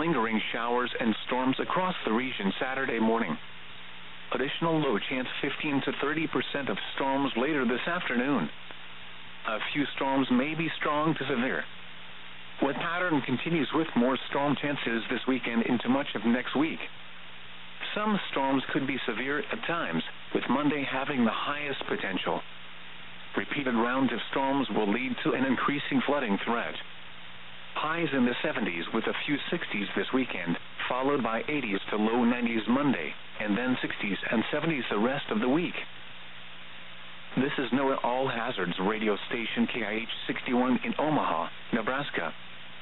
lingering showers and storms across the region Saturday morning. Additional low chance 15 to 30% of storms later this afternoon. A few storms may be strong to severe. Wet pattern continues with more storm chances this weekend into much of next week. Some storms could be severe at times, with Monday having the highest potential. Repeated rounds of storms will lead to an increasing flooding threat. Highs in the 70s with a few 60s this weekend, followed by 80s to low 90s Monday, and then 60s and 70s the rest of the week. This is NOAA All Hazards radio station KIH 61 in Omaha, Nebraska.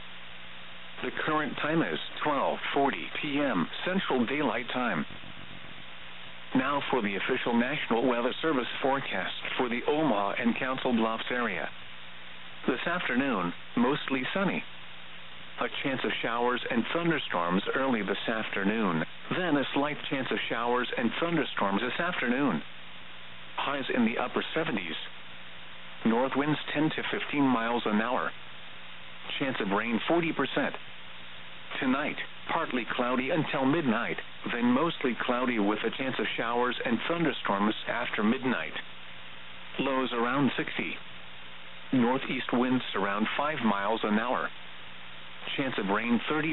The current time is 12:40 p.m. Central Daylight Time. Now for the official National Weather Service forecast for the Omaha and Council Bluffs area. This afternoon, mostly sunny. A chance of showers and thunderstorms early this afternoon, then a slight chance of showers and thunderstorms this afternoon. Highs in the upper 70s. North winds 10 to 15 miles an hour. Chance of rain 40%. Tonight, partly cloudy until midnight, then mostly cloudy with a chance of showers and thunderstorms after midnight. Lows around 60. Northeast winds around 5 miles an hour. Chance of rain 30%.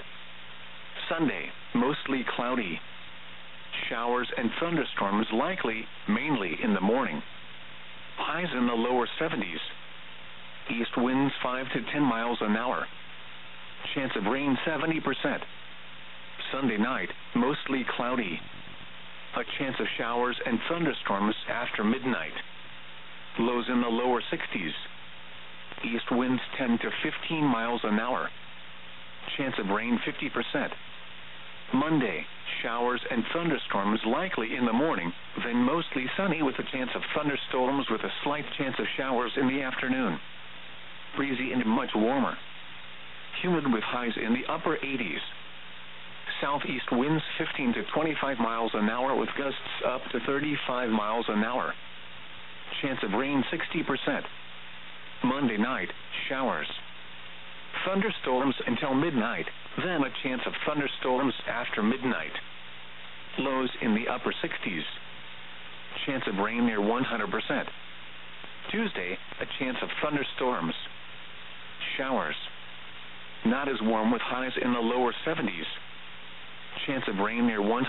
Sunday, mostly cloudy. Showers and thunderstorms likely, mainly in the morning. Highs in the lower 70s. East winds 5 to 10 miles an hour. Chance of rain 70%. Sunday night, mostly cloudy. A chance of showers and thunderstorms after midnight. Lows in the lower 60s. East winds 10 to 15 miles an hour. Chance of rain 50%. Monday, showers and thunderstorms likely in the morning, then mostly sunny with a chance of thunderstorms with a slight chance of showers in the afternoon. Breezy and much warmer. Humid with highs in the upper 80s. Southeast winds 15 to 25 miles an hour with gusts up to 35 miles an hour. Chance of rain 60%. Monday night, showers. Thunderstorms until midnight, then a chance of thunderstorms after midnight. Lows in the upper 60s. Chance of rain near 100%. Tuesday, a chance of thunderstorms. Showers. Not as warm with highs in the lower 70s. Chance of rain near 100%.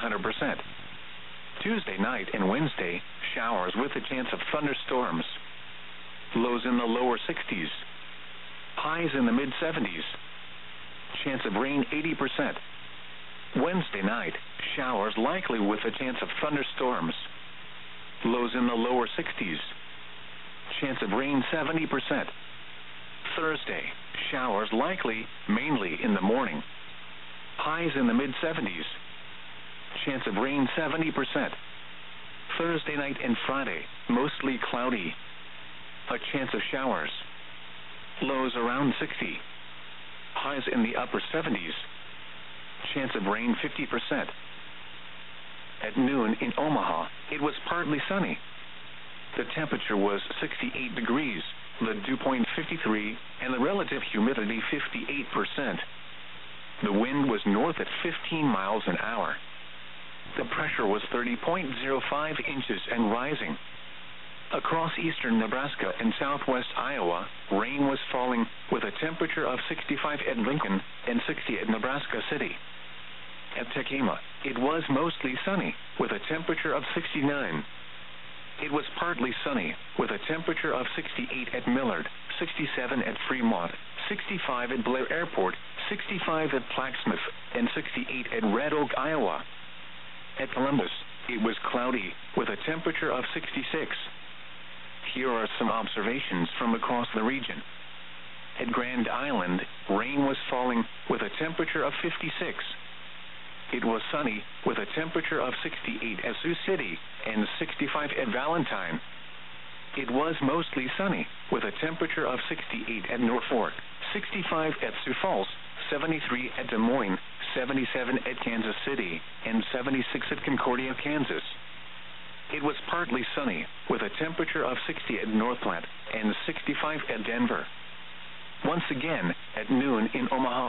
Tuesday night and Wednesday, showers with a chance of thunderstorms. Lows in the lower 60s. Highs in the mid-70s. Chance of rain 80%. Wednesday night, showers likely with a chance of thunderstorms. Lows in the lower 60s. Chance of rain 70%. Thursday, showers likely, mainly in the morning. Highs in the mid-70s. Chance of rain 70%. Thursday night and Friday, mostly cloudy. A chance of showers. Lows around 60. Highs in the upper 70s. Chance of rain 50%. At noon in Omaha, it was partly sunny. The temperature was 68 degrees, the dew point 53, and the relative humidity 58%. The wind was north at 15 miles an hour. The pressure was 30.05 inches and rising. Across eastern Nebraska and southwest Iowa, rain was falling with a temperature of 65 at Lincoln and 60 at Nebraska City. At Tekema, it was mostly sunny with a temperature of 69. It was partly sunny with a temperature of 68 at Millard, 67 at Fremont, 65 at Blair Airport, 65 at Plaquemine, and 68 at Red Oak, Iowa. At Columbus, it was cloudy with a temperature of 66. Here are some observations from across the region. At Grand Island, rain was falling with a temperature of 56. It was sunny with a temperature of 68 at Sioux City and 65 at Valentine. It was mostly sunny with a temperature of 68 at Norfolk, 65 at Sioux Falls, 73 at Des Moines, 77 at Kansas City, and 76 at Concordia, Kansas. It was partly sunny with a temperature of 60 at North Platte and 65 at Denver. Once again, at noon in Omaha,